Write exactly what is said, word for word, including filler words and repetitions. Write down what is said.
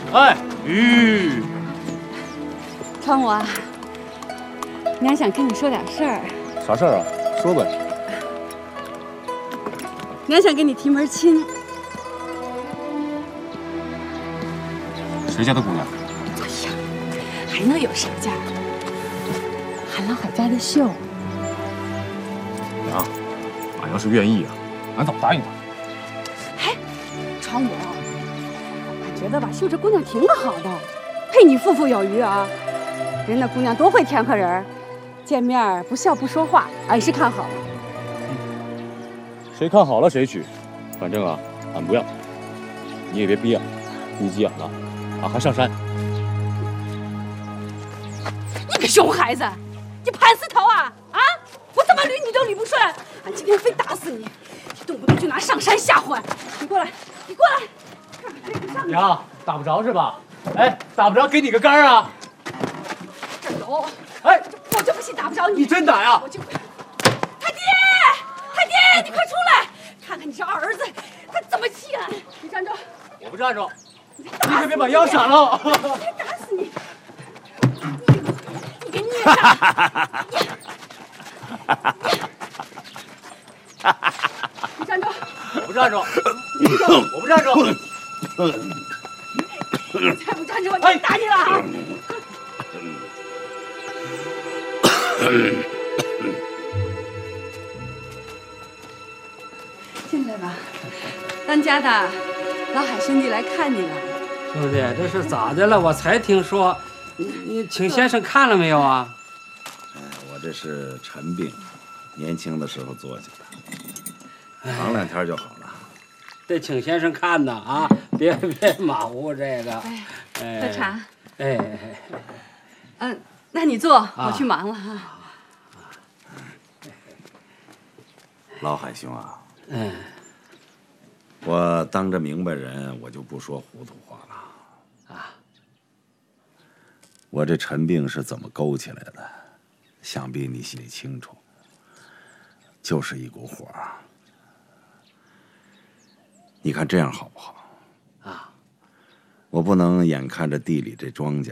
哎，吁， 川武啊，娘想跟你说点事儿。 啥事儿啊？说呗。 娘想跟你提门亲。 谁家的姑娘？ 哎呀，还能有谁家？韩老海家的秀。 娘，俺要是愿意啊，俺早答应他。 哎，川武，俺觉得吧，秀这姑娘挺好的，配你富富有余啊。人那姑娘多会甜和人，见面不笑不说话，俺是看好了。 谁看好了谁娶，反正啊，俺不要。你也别逼俺，你急眼了，俺还上山。 你个熊孩子，你盘丝头啊啊！我怎么捋你都捋不顺，俺今天非打死你！你动不动就拿上山吓唬俺，你过来，你过来，看看这个上。 娘，打不着是吧？哎，打不着，给你个杆啊！ 这有， 哎， 我就不信打不着你。 你真打呀？ 我就。太爹，太爹，你快出来，看看你这二儿子他怎么气俺！你站着。 我不站着，你可别把腰闪了。 别打死你！你给虐上！你站着！ 我不站着，我不站着。 你再不站着，我就打你了啊！进来吧，当家的老海兄弟来看你了。 兄弟，这是咋的了？我才听说，你你请先生看了没有啊？ 哎，我这是陈病，年轻的时候做去的，躺两天就好了。 得请先生看呐啊！别别马虎这个。 哎，喝茶。 哎， 嗯，那你坐，我去忙了哈。 老海兄啊， 嗯， 我当着明白人，我就不说糊涂话了啊。我这陈病是怎么勾起来的，想必你心里清楚，就是一股火。你看这样好不好？啊，我不能眼看着地里这庄稼